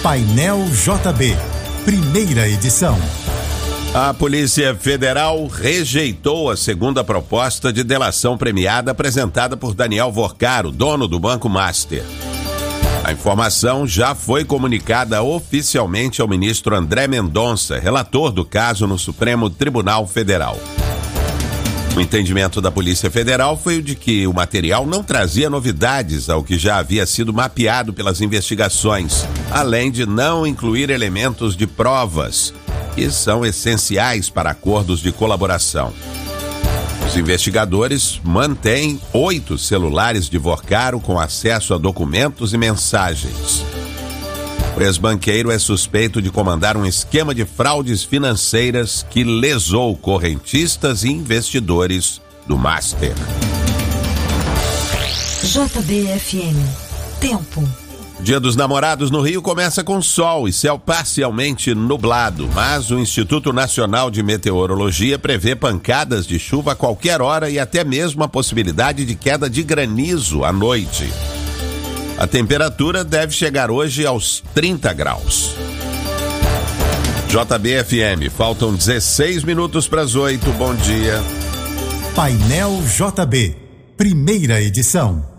Painel JB, primeira edição. A Polícia Federal rejeitou a segunda proposta de delação premiada apresentada por Daniel Vorcaro, dono do Banco Master. A informação já foi comunicada oficialmente ao ministro André Mendonça, relator do caso no Supremo Tribunal Federal. O entendimento da Polícia Federal foi o de que o material não trazia novidades ao que já havia sido mapeado pelas investigações, além de não incluir elementos de provas, que são essenciais para acordos de colaboração. Os investigadores mantêm 8 celulares de Vorcaro com acesso a documentos e mensagens. O ex-banqueiro é suspeito de comandar um esquema de fraudes financeiras que lesou correntistas e investidores do Master. JBFM. Tempo. Dia dos Namorados no Rio começa com sol e céu parcialmente nublado, mas o Instituto Nacional de Meteorologia prevê pancadas de chuva a qualquer hora e até mesmo a possibilidade de queda de granizo à noite. A temperatura deve chegar hoje aos 30 graus. JBFM, faltam 16 minutos para as 8, bom dia. Painel JB, primeira edição.